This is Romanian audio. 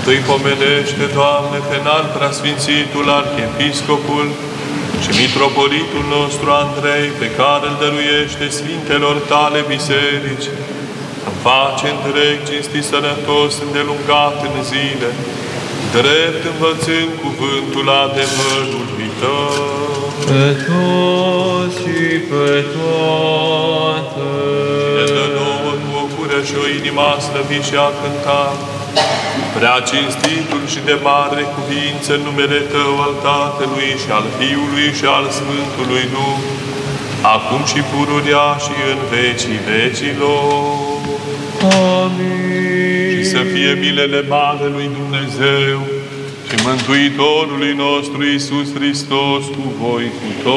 Întâi pomenește, Doamne, pe înalt preasfințitul arhiepiscopul și mitropolitul nostru Andrei, pe care îl dăruiește sfintelor tale biserici, îmi face întreg, cinstit, sănătos, îndelungat în zile, drept învățând cuvântul adevărului Tău. Pe toți și pe toate. Ne dă nouă cu o gură și o inimă a slăvi și a cânta, prea cinstitul și de mare cuvință în numele Tău, al Tatălui și al Fiului și al Sfântului Duh, acum și pururea și în vecii vecilor. Amin. Și să fie milele mare lui Dumnezeu și Mântuitorului nostru Iisus Hristos cu voi cu toți.